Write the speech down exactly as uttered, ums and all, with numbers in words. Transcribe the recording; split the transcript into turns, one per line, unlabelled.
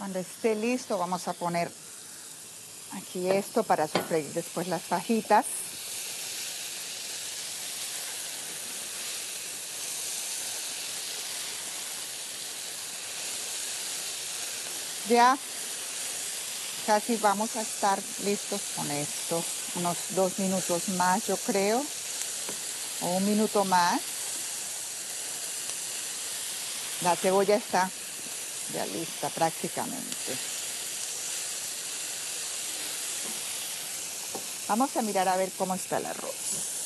Cuando esté listo vamos a poner aquí esto para sofreír después las fajitas. Ya casi vamos a estar listos con esto. Unos dos minutos más, yo creo, o un minuto más. La cebolla está ya lista prácticamente. Vamos a mirar a ver cómo está el arroz.